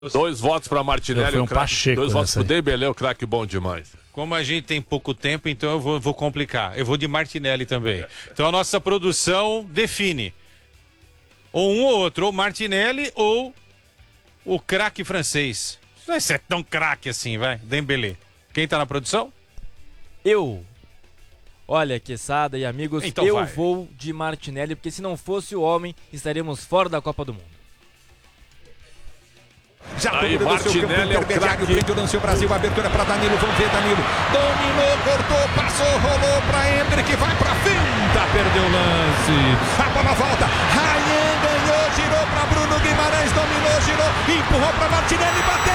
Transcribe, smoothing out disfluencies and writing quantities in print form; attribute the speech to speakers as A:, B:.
A: 2 votos para Martinelli,
B: foi um Pacheco.
A: 2 votos para o Dembélé, o craque bom demais.
C: Como a gente tem pouco tempo, então eu vou complicar. Eu vou de Martinelli também. Então a nossa produção define. Ou um ou outro, ou Martinelli ou o craque francês. Não vai ser tão craque assim, vai. Dembélé. Quem tá na produção?
D: Eu. Olha, Quesada e amigos,
C: Então
D: eu
C: vai.
D: vou de Martinelli, porque se não fosse o homem, estaríamos fora da Copa do Mundo.
E: Já
A: Aí, Martinelli é o craque.
E: Frente o lance, o Brasil, abertura para Danilo, vamos ver Danilo. Dominou, cortou, passou, rolou para Hendrick, vai para finta, perdeu o lance. A bola volta, Raien ganhou, girou para Bruno Guimarães, dominou, girou, empurrou para Martinelli, bateu.